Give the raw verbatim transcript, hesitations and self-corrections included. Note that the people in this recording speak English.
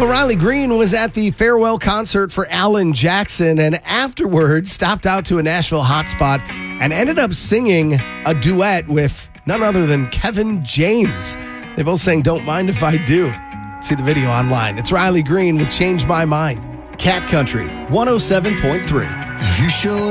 Well, Riley Green was at the farewell concert for Alan Jackson and afterwards stopped out to a Nashville hotspot and ended up singing a duet with none other than Kevin James. They both sang Don't Mind If I Do. See the video online. It's Riley Green with Change My Mind. Cat Country one oh seven point three. If you showed